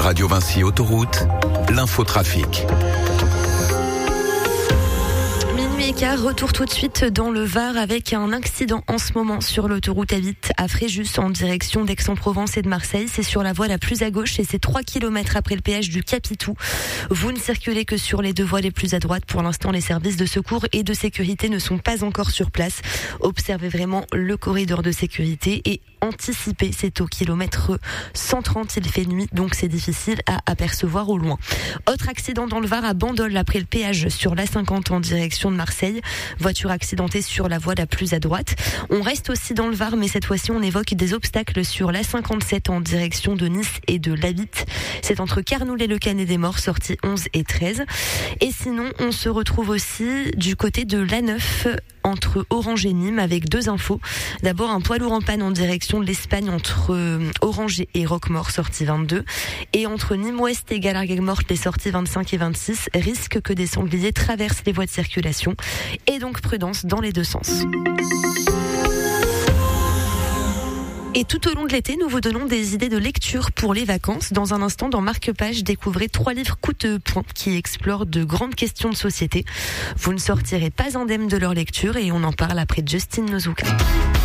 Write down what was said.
Radio Vinci Autoroute, l'infotrafic. Minuit et quart, retour tout de suite dans le Var avec un accident en ce moment sur l'autoroute A8 à Fréjus en direction d'Aix-en-Provence et de Marseille. C'est sur la voie la plus à gauche et c'est 3 km après le péage du Capitou. Vous ne circulez que sur les deux voies les plus à droite. Pour l'instant, les services de secours et de sécurité ne sont pas encore sur place. Observez vraiment le corridor de sécurité et anticipez. C'est au kilomètre 130. Il fait nuit, donc c'est difficile à apercevoir au loin. Autre accident dans le Var à Bandol après le péage sur l'A50 en direction de Marseille. Voiture accidentée sur la voie la plus à droite. On reste aussi dans le Var, mais cette fois-ci on évoque des obstacles sur l'A57 en direction de Nice et de Labitte. C'est entre Carnoulet-le-Canet-des-Morts, sorties 11 et 13. Et sinon, on se retrouve aussi du côté de l'A9 entre Orange et Nîmes avec deux infos. D'abord, un poids lourd en panne en direction de l'Espagne entre Orange et Roquemort, sortie 22. Et entre Nîmes-Ouest et Galargues-Mortes, les sorties 25 et 26, risque que des sangliers traversent les voies de circulation. Et donc prudence dans les deux sens. Et tout au long de l'été, nous vous donnons des idées de lecture pour les vacances. Dans un instant, dans Marque-Page, découvrez 3 livres coup-de-poing qui explorent de grandes questions de société. Vous ne sortirez pas indemne de leur lecture et on en parle après Justin Nozuka.